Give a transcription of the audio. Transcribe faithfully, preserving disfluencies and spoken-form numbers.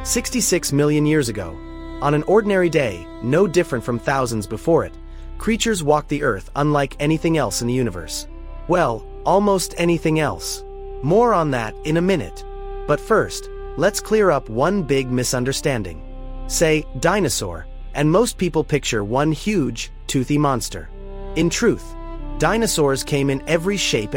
sixty-six million years ago, on an ordinary day, no different from thousands before it, creatures walked the earth unlike anything else in the universe. Well, almost anything else. More on that in a minute. But first, let's clear up one big misunderstanding. Say, dinosaur, and most people picture one huge, toothy monster. In truth, dinosaurs came in every shape